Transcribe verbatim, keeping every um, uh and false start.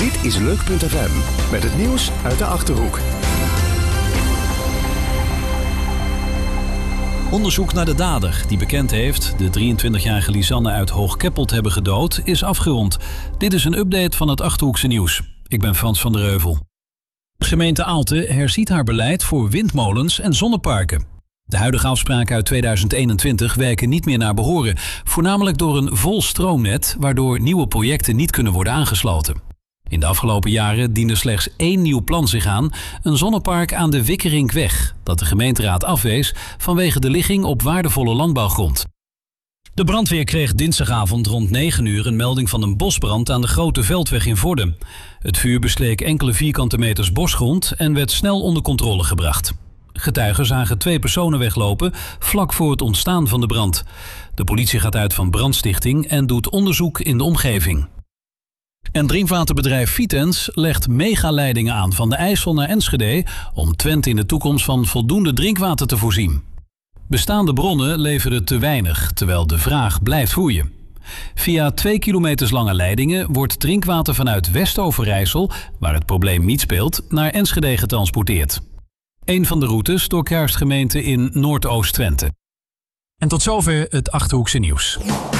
Dit is Leuk punt F M met het nieuws uit de Achterhoek. Onderzoek naar de dader, die bekend heeft de drieëntwintigjarige Lisanne uit Hoogkeppel te hebben gedood, is afgerond. Dit is een update van het Achterhoekse nieuws. Ik ben Frans van der Heuvel. Gemeente Aalten herziet haar beleid voor windmolens en zonneparken. De huidige afspraken uit tweeduizend eenentwintig werken niet meer naar behoren. Voornamelijk door een vol stroomnet, waardoor nieuwe projecten niet kunnen worden aangesloten. In de afgelopen jaren diende slechts één nieuw plan zich aan, een zonnepark aan de Wikkerinkweg, dat de gemeenteraad afwees vanwege de ligging op waardevolle landbouwgrond. De brandweer kreeg dinsdagavond rond negen uur een melding van een bosbrand aan de Grote Veldweg in Vorden. Het vuur bestreek enkele vierkante meters bosgrond en werd snel onder controle gebracht. Getuigen zagen twee personen weglopen vlak voor het ontstaan van de brand. De politie gaat uit van brandstichting en doet onderzoek in de omgeving. En drinkwaterbedrijf Vitens legt megaleidingen aan van de IJssel naar Enschede om Twente in de toekomst van voldoende drinkwater te voorzien. Bestaande bronnen leveren te weinig, terwijl de vraag blijft groeien. Via twee kilometers lange leidingen wordt drinkwater vanuit West-Overijssel, waar het probleem niet speelt, naar Enschede getransporteerd. Een van de routes doorkruist gemeenten in Noordoost-Twente. En tot zover het Achterhoekse nieuws.